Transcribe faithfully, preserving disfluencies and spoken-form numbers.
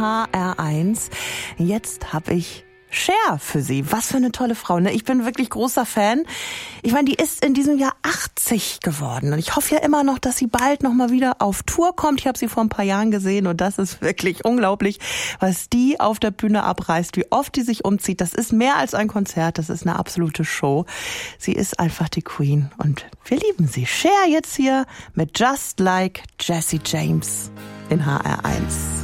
H R eins. Jetzt habe ich Cher für Sie. Was für eine tolle Frau, ne? Ich bin wirklich großer Fan. Ich meine, die ist in diesem Jahr achtzig geworden. Und ich hoffe ja immer noch, dass sie bald noch mal wieder auf Tour kommt. Ich habe sie vor ein paar Jahren gesehen und das ist wirklich unglaublich, was die auf der Bühne abreißt, wie oft die sich umzieht. Das ist mehr als ein Konzert, das ist eine absolute Show. Sie ist einfach die Queen und wir lieben sie. Cher jetzt hier mit Just Like Jesse James in H R eins.